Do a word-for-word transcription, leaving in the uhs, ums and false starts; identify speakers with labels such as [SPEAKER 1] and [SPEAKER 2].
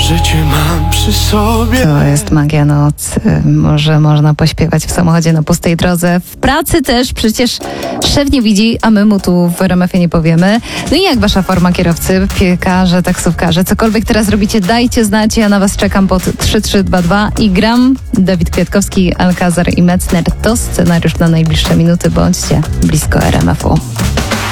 [SPEAKER 1] Życie mam przy sobie.
[SPEAKER 2] To jest magia nocy. Może można pośpiewać w samochodzie na pustej drodze. W pracy też przecież szef nie widzi, a my mu tu w R M F-ie nie powiemy. No i jak wasza forma kierowcy, piekarze, taksówkarze? Cokolwiek teraz robicie, dajcie znać. Ja na was czekam pod trzy trzy dwa dwa i gram. Dawid Kwiatkowski, Alcazar i Metzner to scenariusz na najbliższe minuty. Bądźcie blisko R M F-u.